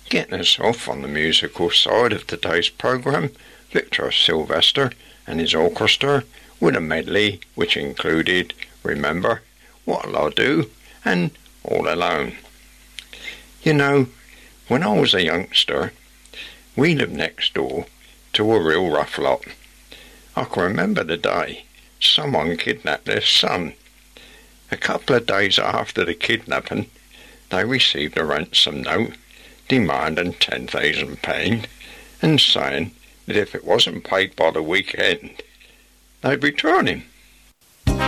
Getting us off on the musical side of today's programme, Victor Sylvester and his orchestra with a medley which included Remember, What'll I Do and All Alone. You know, when I was a youngster, we lived next door to a real rough lot. I can remember the day someone kidnapped their son. A couple of days after the kidnapping, they received a ransom note demanding £10,000 and saying that if it wasn't paid by the weekend, they'd return him.